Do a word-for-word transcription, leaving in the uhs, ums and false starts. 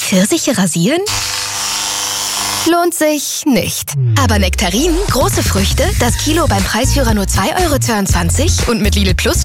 Pfirsiche rasieren? Lohnt sich nicht. Aber Nektarinen, große Früchte, das Kilo beim Preisführer nur zwei Euro zweiundzwanzig und mit Lidl Plus